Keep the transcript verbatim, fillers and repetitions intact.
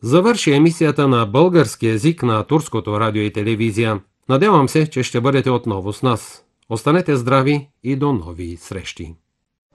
завърши емисията на български език на Турското радио и телевизия. Надявам се, че ще бъдете отново с нас. Останете здрави и до нови срещи!